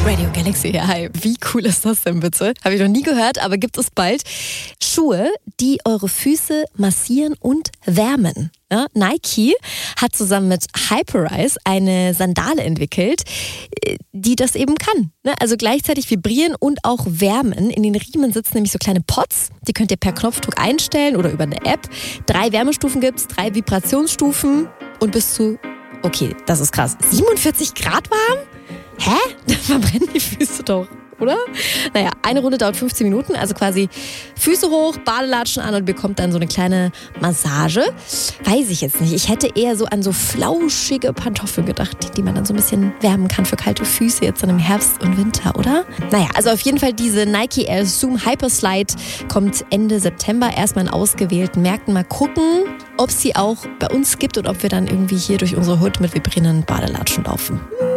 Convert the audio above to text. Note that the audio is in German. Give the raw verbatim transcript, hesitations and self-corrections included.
Radio Galaxy hier, hi. Wie cool ist das denn bitte? Habe ich noch nie gehört, aber gibt es bald. Schuhe, die eure Füße massieren und wärmen. Ja, Nike hat zusammen mit Hyperice eine Sandale entwickelt, die das eben kann. Also gleichzeitig vibrieren und auch wärmen. In den Riemen sitzen nämlich so kleine Pods, die könnt ihr per Knopfdruck einstellen oder über eine App. Drei Wärmestufen gibt's, drei Vibrationsstufen und bis zu, okay, das ist krass, siebenundvierzig Grad warm? Hä? Da verbrennen die Füße doch, oder? Naja, eine Runde dauert fünfzehn Minuten, also quasi Füße hoch, Badelatschen an und bekommt dann so eine kleine Massage. Weiß ich jetzt nicht. Ich hätte eher so an so flauschige Pantoffeln gedacht, die man dann so ein bisschen wärmen kann für kalte Füße jetzt dann im Herbst und Winter, oder? Naja, also auf jeden Fall diese Nike Air Zoom Hyperslide kommt Ende September erstmal in ausgewählten Märkten. Mal gucken, ob es sie auch bei uns gibt und ob wir dann irgendwie hier durch unsere Hut mit vibrierenden Badelatschen laufen.